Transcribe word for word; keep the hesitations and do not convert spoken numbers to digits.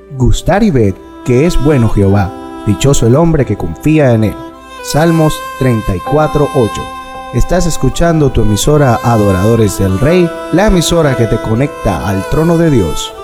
Gustar y ver que es bueno Jehová, dichoso el hombre que confía en él. Salmos treinta y cuatro, ocho. Estás escuchando tu emisora Adoradores del Rey, la emisora que te conecta al trono de Dios.